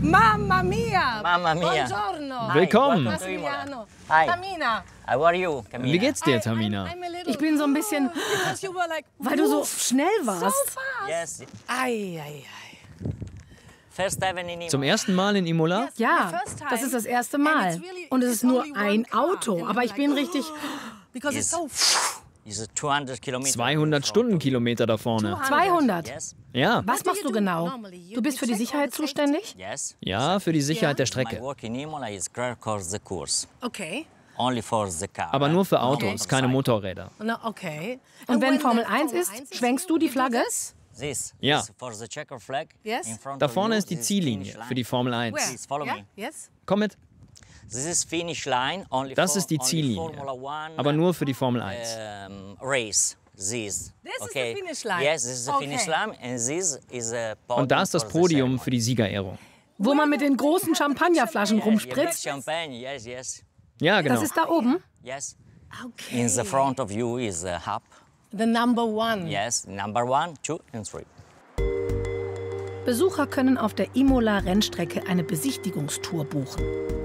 Mamma mia! Mamma mia. Buongiorno! Willkommen. Welcome to Imola. Massimiliano. Hi. Tamina! How are you, Camila? Wie geht's dir, Tamina? I'm a little- Ich bin so ein bisschen, Because you were like, weil du so schnell so warst. fast. Yes. Ai, ai, ai. First time in Imola. Zum ersten Mal in Imola? Ja, My first time. das ist das erste And Mal. it's really- Und es it's ist nur only one ein car. Auto. And Aber I'm ich bin like, richtig... Because it's so... Is 200 kilometers. 200 Stundenkilometer da vorne. 200. Yes. Ja. Was machst du genau? Du bist für die Sicherheit zuständig? Yes. Ja, für die Sicherheit der My Strecke. work in Imola is car course the course. Okay. Only for the car. Aber nur für No Autos, motorcycle. keine Motorräder. No, okay. Und wenn when Formel the 1 ist, schwenkst du die Flagge? This Ja. is for the checker flag. Yes. In front Da of vorne you, ist die this Ziellinie finish line. für die Formel 1. Please follow Yeah? me. Yes? Komm mit. This is finish line only Das for, ist die only Ziellinie. Formula One, Aber nur für die Formel 1. Race. This. This is okay. the finish line. Yes, this is the Okay. finish line, and this is a podium Und da ist das for the Podium ceremony. für die Siegerehrung. Wo man mit den großen Champagnerflaschen Yeah, rumspritzt? champagne, yes, yes, Ja, genau. Das ist da oben. yes. Okay. In the front of you is a hub. The number one. Yes, number 1, 2, and 3. Besucher können auf der Imola-Rennstrecke eine Besichtigungstour buchen.